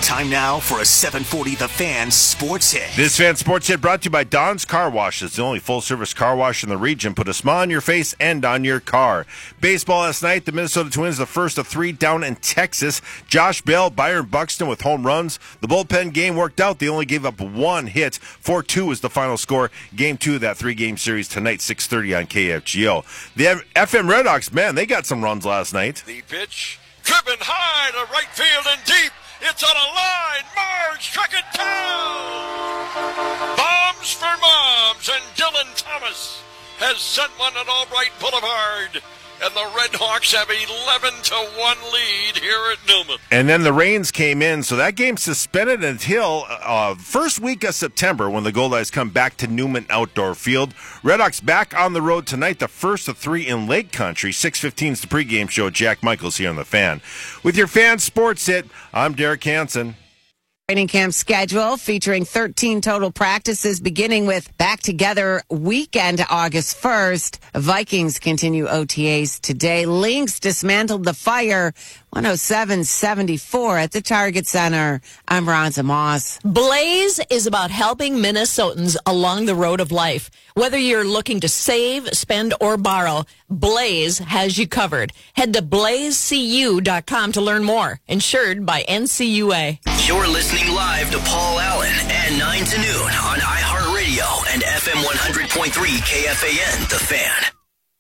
Time now for a 740 The Fan Sports Hit. This Fan Sports Hit brought to you by Don's Car Wash. It's the only full-service car wash in the region. Put a smile on your face and on your car. Baseball last night, the Minnesota Twins, the first of three down in Texas. Josh Bell, Byron Buxton with home runs. The bullpen game worked out. They only gave up one hit. 4-2 was the final score. Game 2 of that three-game series tonight, 6:30 on KFGO. The FM Redhawks, man, they got some runs last night. The pitch, driven high to right field and deep. It's on a line. Marge struck it down. Bombs for moms, and Dylan Thomas has sent one on Albright Boulevard. And the Red Hawks have 11-1 lead here at Newman. And then the rains came in, so that game suspended until first week of September when the Gold Eyes come back to Newman Outdoor Field. Redhawks back on the road tonight, the first of three in Lake Country. 6:15 is the pregame show. Jack Michaels here on The Fan. With your Fan Sports Hit, I'm Derek Hansen. Training camp schedule featuring 13 total practices, beginning with back-together weekend August 1st. Vikings continue OTAs today. Lynx dismantled the Fire 107-74 at the Target Center. I'm Ronza Moss. Blaze is about helping Minnesotans along the road of life. Whether you're looking to save, spend, or borrow, Blaze has you covered. Head to blazecu.com to learn more. Insured by NCUA. You're listening live to Paul Allen at 9 to noon on iHeartRadio and FM 100.3 KFAN, The Fan.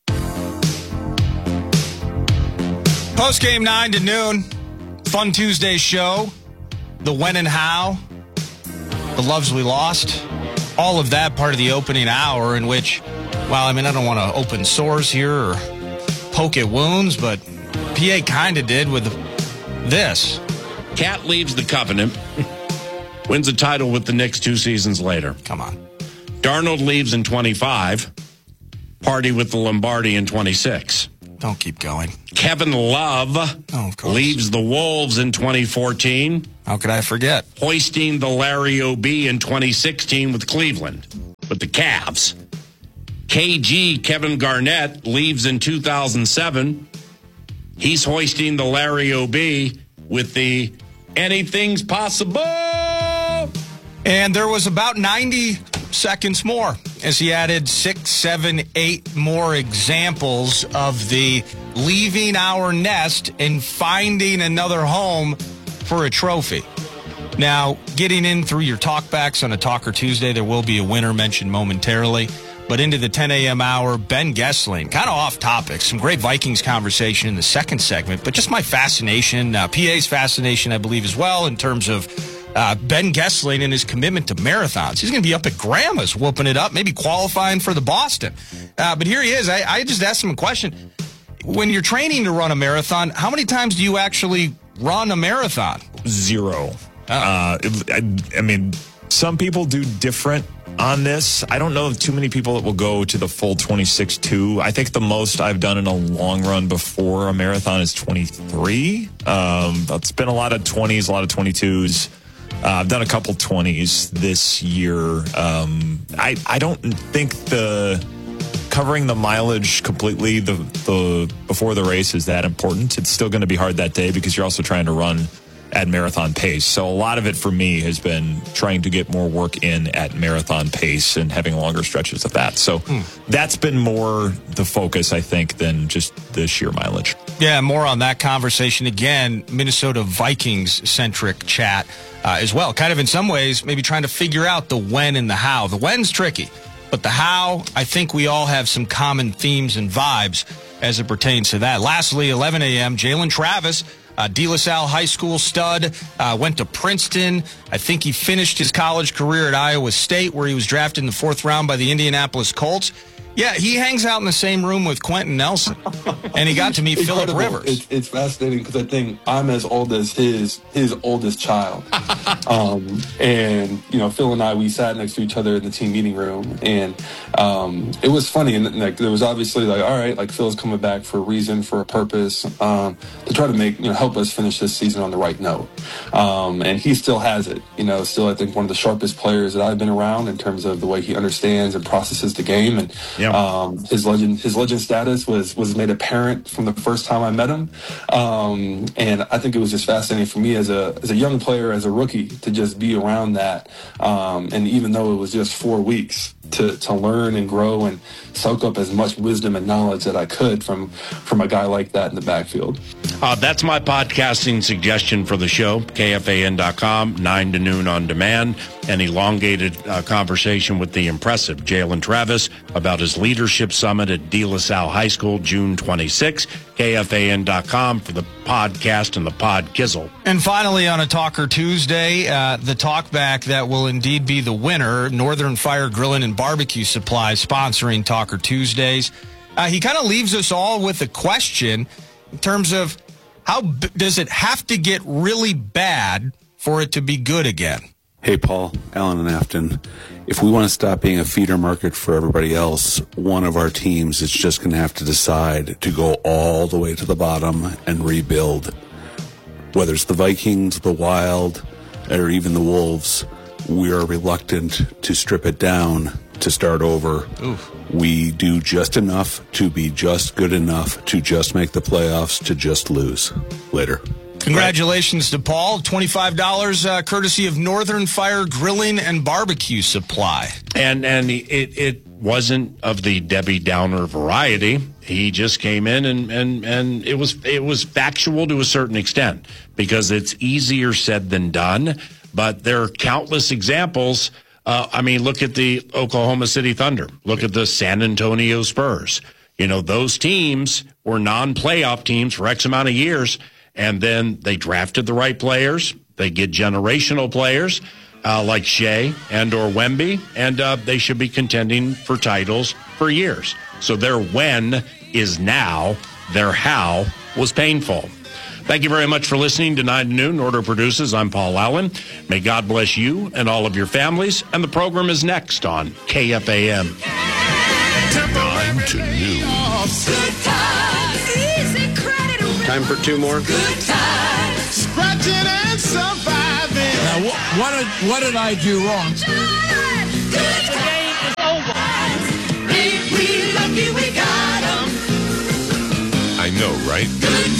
Post-game 9 to noon. Fun Tuesday show. The when and how. The loves we lost. All of that part of the opening hour in which, well, I mean, I don't want to open sores here or poke at wounds, but PA kind of did with this. Cat leaves the Covenant, wins a title with the Knicks 2 seasons later. Come on. Darnold leaves in 25, party with the Lombardi in 26. Don't keep going. Kevin Love leaves the Wolves in 2014. How could I forget? Hoisting the Larry O.B. in 2016 with Cleveland, with the Cavs. KG, Kevin Garnett, leaves in 2007. He's hoisting the Larry O.B. with the Anything's Possible. And there was about 90 seconds more as he added 6, 7, 8 more examples of the leaving our nest and finding another home for a trophy. Now, getting in through your talkbacks on a Talker Tuesday, there will be a winner mentioned momentarily. But into the 10 a.m. hour, Ben Goessling, kind of off topic. Some great Vikings conversation in the second segment, but just my fascination, PA's fascination, I believe, as well, in terms of Ben Goessling and his commitment to marathons. He's going to be up at Grandma's whooping it up, maybe qualifying for the Boston. But here he is. I just asked him a question. When you're training to run a marathon, how many times do you actually run a marathon? 0. I mean, some people do different on this. I don't know of too many people that will go to the full 26.2. I think the most I've done in a long run before a marathon is 23. That's been a lot of 20s, a lot of 22s. I've done a couple 20s this year. I don't think covering the mileage completely the before the race is that important. It's still going to be hard that day because you're also trying to run at marathon pace. So a lot of it for me has been trying to get more work in at marathon pace and having longer stretches of that. So that's been more the focus, I think, than just the sheer mileage. Yeah, more on that conversation. Again, Minnesota Vikings-centric chat as well. Kind of in some ways, maybe trying to figure out the when and the how. The when's tricky, but the how, I think we all have some common themes and vibes as it pertains to that. Lastly, 11 a.m., Jalen Travis, De La Salle High School stud, went to Princeton. I think he finished his college career at Iowa State, where he was drafted in the 4th round by the Indianapolis Colts. Yeah, he hangs out in the same room with Quentin Nelson, and he got to meet Phillip Rivers. It's fascinating because I think I'm as old as his oldest child. And, you know, Phil and I, we sat next to each other in the team meeting room, and it was funny. And like, there was obviously like, all right, like Phil's coming back for a reason, for a purpose, to try to make, help us finish this season on the right note. And he still has it, still, I think, one of the sharpest players that I've been around in terms of the way he understands and processes the game. And Yeah. His legend status was made apparent from the first time I met him. And I think it was just fascinating for me as a young player, as a rookie, to just be around that. And even though it was just 4 weeks, to learn and grow and soak up as much wisdom and knowledge that I could from a guy like that in the backfield. That's my podcasting suggestion for the show, KFAN.com, 9 to noon on demand. An elongated conversation with the impressive Jalen Travis about his leadership summit at De La Salle High School, June 26. KFAN.com for the podcast and the pod kizzle. And finally, on a Talker Tuesday, the talkback that will indeed be the winner, Northern Fire Grilling and Barbecue Supply, sponsoring Talker Tuesdays. He kind of leaves us all with a question in terms of how does it have to get really bad for it to be good again? Hey, Paul, Alan and Afton. If we want to stop being a feeder market for everybody else, one of our teams is just going to have to decide to go all the way to the bottom and rebuild. Whether it's the Vikings, the Wild, or even the Wolves, we are reluctant to strip it down to start over. Oof. We do just enough to be just good enough to just make the playoffs to just lose. Later. Congratulations to Paul. $25 courtesy of Northern Fire Grilling and Barbecue Supply. And it wasn't of the Debbie Downer variety. He just came in and it was factual to a certain extent because it's easier said than done. But there are countless examples. Look at the Oklahoma City Thunder. Look at the San Antonio Spurs. Those teams were non-playoff teams for X amount of years. And then they drafted the right players. They get generational players like Shea and or Wemby, and they should be contending for titles for years. So their when is now. Their how was painful. Thank you very much for listening to 9 to Noon. Order produces. I'm Paul Allen. May God bless you and all of your families. And the program is next on KFAN. 9 to Noon. Time for 2 more. Good times. Scratching and surviving. Now, what did I do wrong? Good the game is over. If we lucky we got 'em. I know, right? Good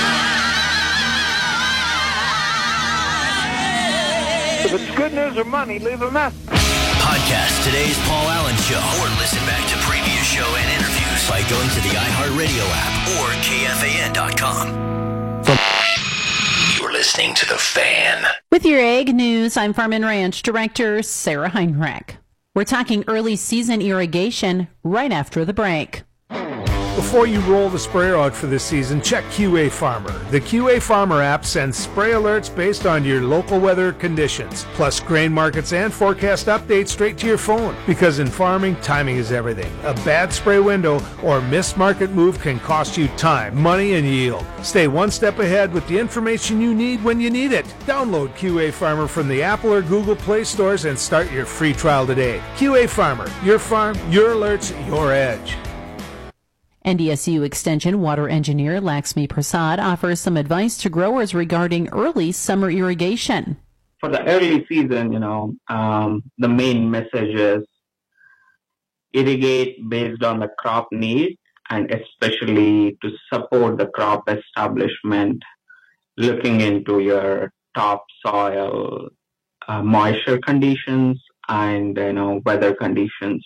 times. If it's good news or money, leave a message. Podcast today's Paul Allen Show, or listen back to previous show and interviews by going to the iHeartRadio app or KFAN.com. You're listening to The Fan. With your Ag News, I'm Farm and Ranch Director Sarah Heinrich. We're talking early season irrigation right after the break. Before you roll the sprayer out for this season, check QA Farmer. The QA Farmer app sends spray alerts based on your local weather conditions, plus grain markets and forecast updates straight to your phone. Because in farming, timing is everything. A bad spray window or missed market move can cost you time, money, and yield. Stay one step ahead with the information you need when you need it. Download QA Farmer from the Apple or Google Play stores and start your free trial today. QA Farmer, your farm, your alerts, your edge. NDSU Extension Water Engineer Laxmi Prasad offers some advice to growers regarding early summer irrigation. For the early season, the main message is irrigate based on the crop need and especially to support the crop establishment, looking into your topsoil moisture conditions and weather conditions.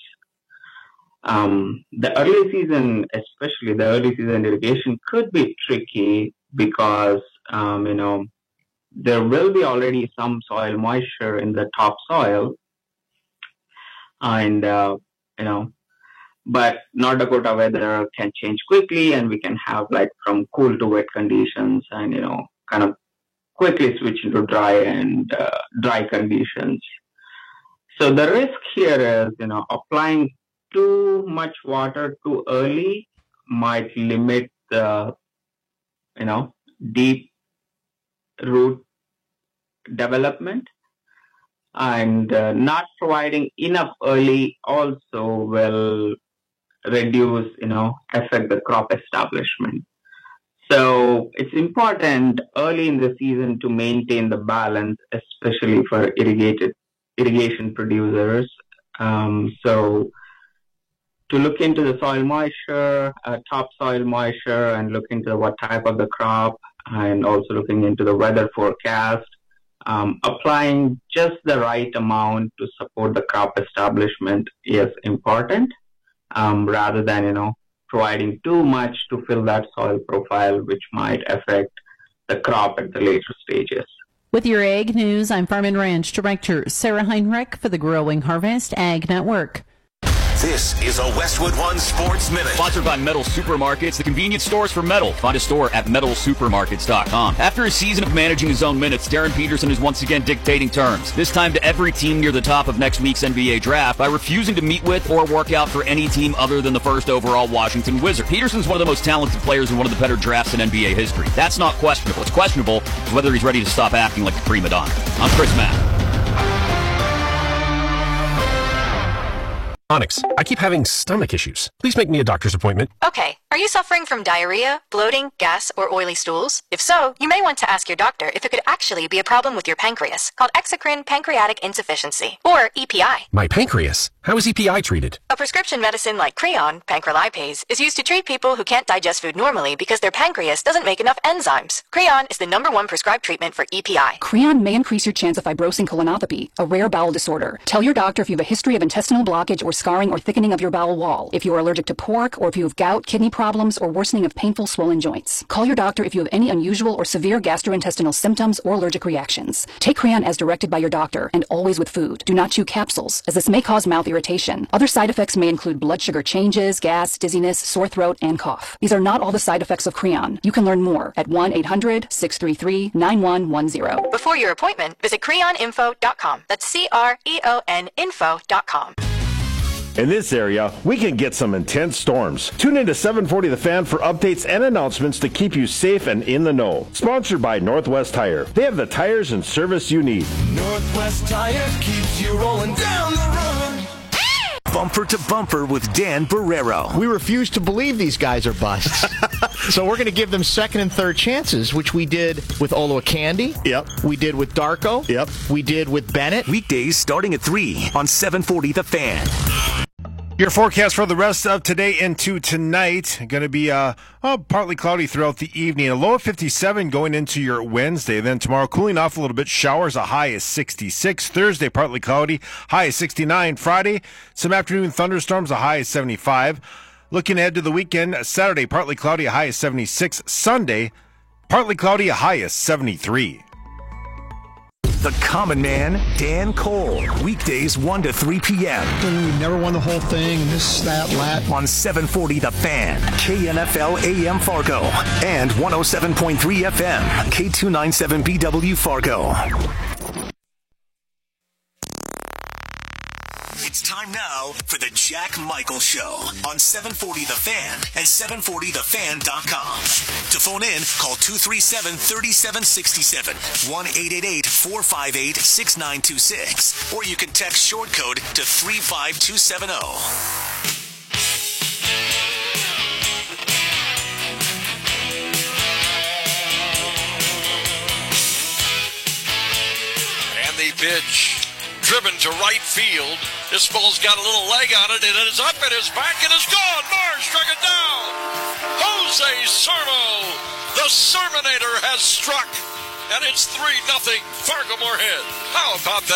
The early season, especially the early season irrigation, could be tricky because, there will be already some soil moisture in the topsoil. And, but North Dakota weather can change quickly and we can have from cool to wet conditions and, kind of quickly switch into dry conditions. So the risk here is, applying too much water too early might limit the, deep root development, and not providing enough early also will reduce, affect the crop establishment. So it's important early in the season to maintain the balance, especially for irrigation producers. So to look into the soil moisture, topsoil moisture, and look into what type of the crop, and also looking into the weather forecast. Applying just the right amount to support the crop establishment is important, rather than, providing too much to fill that soil profile, which might affect the crop at the later stages. With your Ag News, I'm Farm and Ranch Director Sarah Heinrich for the Growing Harvest Ag Network. This is a Westwood One Sports Minute. Sponsored by Metal Supermarkets, the convenience stores for metal. Find a store at metalsupermarkets.com. After a season of managing his own minutes, Darren Peterson is once again dictating terms. This time to every team near the top of next week's NBA draft by refusing to meet with or work out for any team other than the first overall Washington Wizards. Peterson's one of the most talented players in one of the better drafts in NBA history. That's not questionable. What's questionable is whether he's ready to stop acting like a prima donna. I'm Chris Mack. Onyx, I keep having stomach issues. Please make me a doctor's appointment. Okay. Are you suffering from diarrhea, bloating, gas, or oily stools? If so, you may want to ask your doctor if it could actually be a problem with your pancreas, called exocrine pancreatic insufficiency, or EPI. My pancreas? How is EPI treated? A prescription medicine like Creon, pancrelipase, is used to treat people who can't digest food normally because their pancreas doesn't make enough enzymes. Creon is the #1 prescribed treatment for EPI. Creon may increase your chance of fibrosing colonopathy, a rare bowel disorder. Tell your doctor if you have a history of intestinal blockage or scarring or thickening of your bowel wall, if you are allergic to pork, or if you have gout, kidney problems, or worsening of painful swollen joints. Call your doctor if you have any unusual or severe gastrointestinal symptoms or allergic reactions. Take Creon as directed by your doctor, and always with food. Do not chew capsules, as this may cause mouth irritation. Other side effects may include blood sugar changes, gas, dizziness, sore throat, and cough. These are not all the side effects of Creon. You can learn more at 1-800-633-9110. Before your appointment, visit creoninfo.com. That's CREON info.com. In this area, we can get some intense storms. Tune in to 740 The Fan for updates and announcements to keep you safe and in the know. Sponsored by Northwest Tire. They have the tires and service you need. Northwest Tire keeps you rolling down the road. Bumper to Bumper with Dan Barrero. We refuse to believe these guys are busts. So we're going to give them second and third chances, which we did with Olowokandi. Yep. We did with Darko. Yep. We did with Bennett. Weekdays starting at 3 on 740 The Fan. Your forecast for the rest of today into tonight, going to be partly cloudy throughout the evening. A low of 57 going into your Wednesday. Then tomorrow, cooling off a little bit. Showers, a high is 66. Thursday, partly cloudy, high is 69. Friday, some afternoon thunderstorms, a high is 75. Looking ahead to the weekend, Saturday, partly cloudy, a high is 76. Sunday, partly cloudy, a high is 73. The Common Man, Dan Cole. Weekdays 1 to 3 p.m. We've never won the whole thing, this, that, lat. On 740 The Fan, KNFL AM Fargo, and 107.3 FM, K297BW Fargo. It's time now for the Jack Michael Show on 740 The Fan and 740thefan.com. To phone in, call 237-3767, 1-888-458-6926, or you can text short code to 35270. And the pitch driven to right field. This ball's got a little leg on it, and it is up, it is back, and it's gone. Marsh struck it down. Jose Sermo, the Serminator, has struck, and it's 3-0 Fargo Moorhead. How about that?